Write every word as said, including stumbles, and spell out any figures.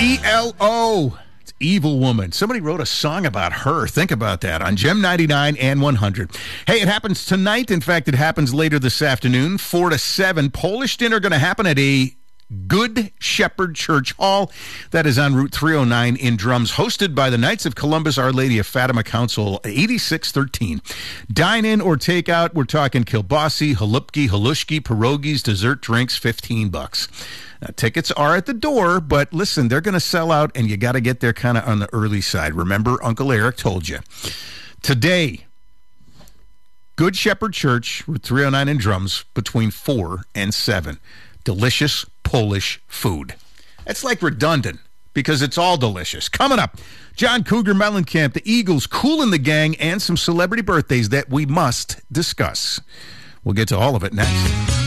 E L O. It's Evil Woman. Somebody wrote a song about her. Think about that on Gem ninety-nine and one hundred. Hey, it happens tonight. In fact, it happens later this afternoon, four to seven. Polish dinner going to happen at a Good Shepherd Church Hall. That is on Route three oh nine in Drums, hosted by the Knights of Columbus, Our Lady of Fatima Council, eighty-six thirteen. Dine in or take out. We're talking kielbasi, halupki, halushki, pierogies, dessert drinks, fifteen bucks. Now, tickets are at the door, but listen, they're going to sell out, and you got to get there kind of on the early side. Remember, Uncle Eric told you. Today, Good Shepherd Church, Route three oh nine in Drums, between four and seven. Delicious Polish food. It's like redundant because it's all delicious. Coming up, John Cougar Mellencamp, the Eagles, Kool and the Gang, and some celebrity birthdays that we must discuss. We'll get to all of it next.